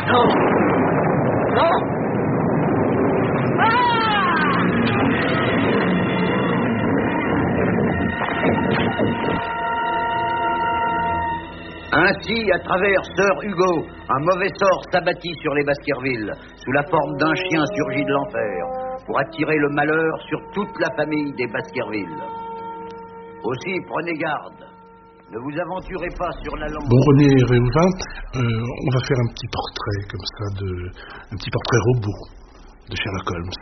Non. Non. Ainsi, à travers Sir Hugo, un mauvais sort s'abattit sur les Baskerville, sous la forme d'un chien surgi de l'enfer, pour attirer le malheur sur toute la famille des Baskerville. Aussi, prenez garde. Ne vous aventurez pas sur la langue. Bon, René Réhouvin, on va faire un petit portrait comme ça, un petit portrait robot de Sherlock Holmes.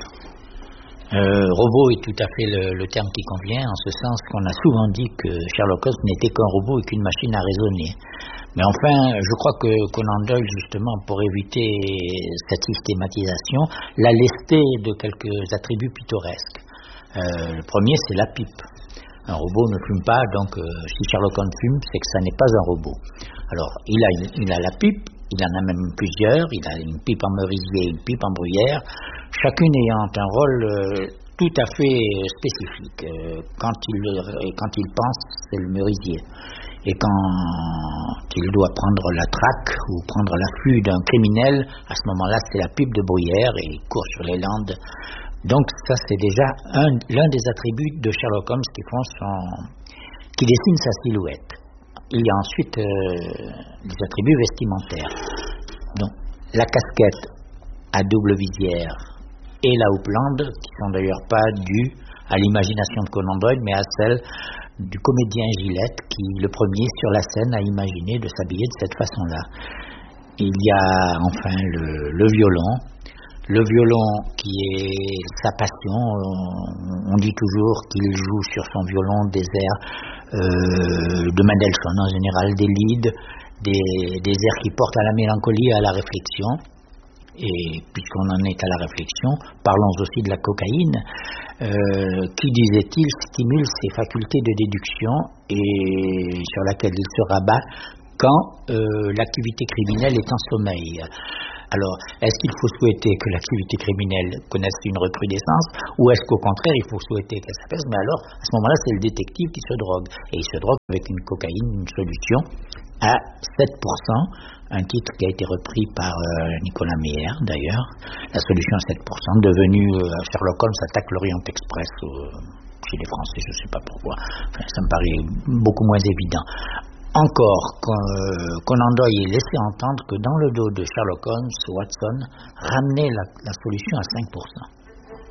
Robot est tout à fait le terme qui convient, en ce sens qu'on a souvent dit que Sherlock Holmes n'était qu'un robot et qu'une machine à raisonner. Mais enfin, je crois que Conan Doyle, justement, pour éviter cette systématisation, l'a lesté de quelques attributs pittoresques. Le premier, c'est la pipe. Un robot ne fume pas, donc si Sherlock Holmes fume, c'est que ça n'est pas un robot. Alors, il a la pipe, il en a même plusieurs, il a une pipe en merisier et une pipe en bruyère, chacune ayant un rôle tout à fait spécifique. Quand il pense, c'est le merisier. Et quand il doit prendre la traque ou prendre l'affût d'un criminel, à ce moment-là, c'est la pipe de bruyère et il court sur les landes. Donc ça, c'est déjà l'un des attributs de Sherlock Holmes qui dessine sa silhouette. Il y a ensuite les attributs vestimentaires. Donc la casquette à double visière et la houppelande, qui sont d'ailleurs pas dues à l'imagination de Conan Doyle, mais à celle du comédien Gillette, qui, le premier sur la scène, a imaginé de s'habiller de cette façon-là. Il y a enfin le violon. Le violon qui est sa passion. On dit toujours qu'il joue sur son violon des airs de Mendelssohn en général, des lieds, des airs qui portent à la mélancolie et à la réflexion. Et puisqu'on en est à la réflexion, parlons aussi de la cocaïne, qui, disait-il, stimule ses facultés de déduction et sur laquelle il se rabat quand l'activité criminelle est en sommeil. Alors, est-ce qu'il faut souhaiter que l'activité criminelle connaisse une recrudescence, ou est-ce qu'au contraire, il faut souhaiter qu'elle s'apaise? Mais alors, à ce moment-là, c'est le détective qui se drogue. Et il se drogue avec une cocaïne, une solution, à 7%, un titre qui a été repris par Nicolas Meyer, d'ailleurs. La solution à 7%, devenue Sherlock Holmes attaque l'Orient Express chez les Français, je ne sais pas pourquoi. Enfin, ça me paraît beaucoup moins évident. Encore, Conan Doyle laissé entendre que dans le dos de Sherlock Holmes, Watson ramenait la solution à 5%.